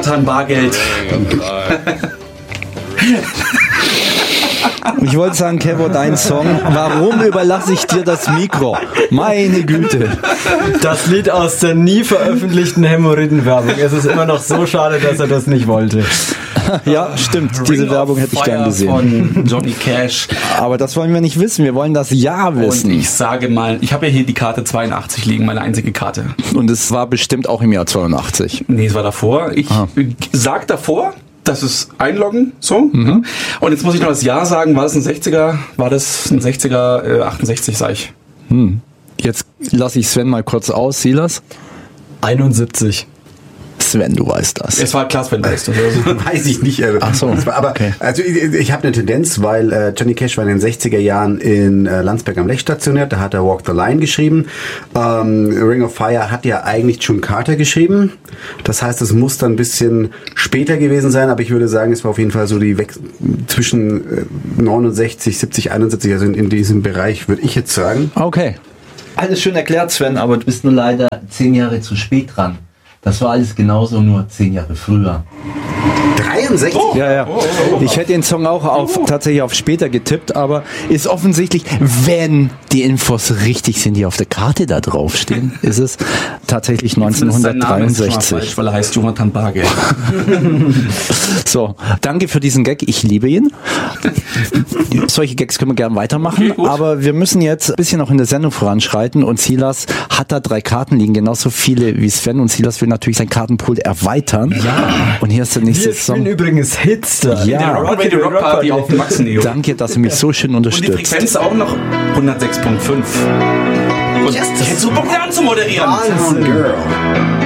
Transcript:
Jonathan Bargeld. Ich wollte sagen, Kevo, dein Song. Warum überlasse ich dir das Mikro? Meine Güte. Das Lied aus der nie veröffentlichten Hämorrhoidenwerbung. Es ist immer noch so schade, dass er das nicht wollte. Ja, stimmt. Diese Werbung hätte ich gern gesehen. Von Johnny Cash. Aber das wollen wir nicht wissen. Wir wollen das Jahr wissen. Und ich sage mal, ich habe ja hier die Karte 82 liegen, meine einzige Karte. Und es war bestimmt auch im Jahr 82. Nee, es war davor. Ich sag davor, das ist einloggen, so. Und jetzt muss ich noch das Jahr sagen, war das ein 60er? War das ein 60er, 68, sag ich. Jetzt lasse ich Sven mal kurz aus. Silas? 71. Sven, du weißt das. Es war klar, Sven, weißt du. Weiß ich nicht. Ach so. Aber okay. Also ich habe eine Tendenz, weil Johnny Cash war in den 60er Jahren in Landsberg am Lech stationiert. Da hat er Walk the Line geschrieben. Ring of Fire hat ja eigentlich June Carter geschrieben. Das heißt, es muss dann ein bisschen später gewesen sein. Aber ich würde sagen, es war auf jeden Fall so die zwischen 69, 70, 71. Also in diesem Bereich würde ich jetzt sagen. Okay. Alles schön erklärt, Sven, aber du bist nur leider 10 Jahre zu spät dran. Das war alles genauso, nur 10 Jahre früher. 63? Ja. Ich hätte den Song auch tatsächlich auf später getippt, aber ist offensichtlich, wenn die Infos richtig sind, die auf der Karte da draufstehen, ist es tatsächlich 1963. Falsch, weil er heißt Jonathan Bargeld. So, danke für diesen Gag, ich liebe ihn. Solche Gags können wir gerne weitermachen, Okay, aber wir müssen jetzt ein bisschen noch in der Sendung voranschreiten und Silas hat da 3 Karten liegen, genauso viele wie Sven, und Silas will natürlich sein Kartenpool erweitern. Ja. Und hier ist der nächste Wir Song. spielen übrigens Hits da. Ja. Der Radio Rock Party auf dem Maxeneo. Danke, dass ihr mich so schön Und die unterstützt. Frequenz auch noch 106.5. Und jetzt so Bock an zu moderieren. Wahnsinn. Girl.